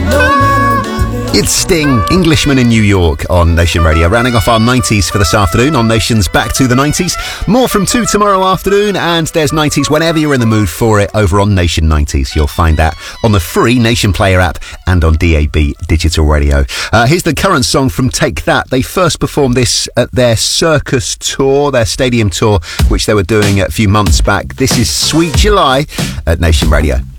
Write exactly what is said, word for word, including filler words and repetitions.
It's Sting, Englishman in New York on Nation Radio, rounding off our nineties for this afternoon on Nation's Back to the nineties. More from two tomorrow afternoon, and there's nineties whenever you're in the mood for it over on Nation nineties. You'll find that on the free Nation Player app and on D A B Digital Radio. Uh, here's the current song from Take That. They first performed this at their Circus tour, their stadium tour, which they were doing a few months back. This is Sweet July at Nation Radio.